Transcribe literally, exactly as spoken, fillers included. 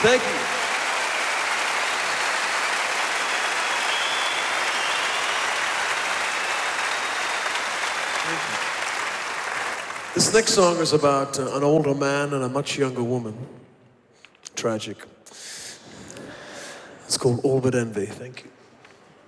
Thank you. Thank you. This next song is about uh, an older man and a much younger woman. Tragic. It's called All But Envy. Thank you.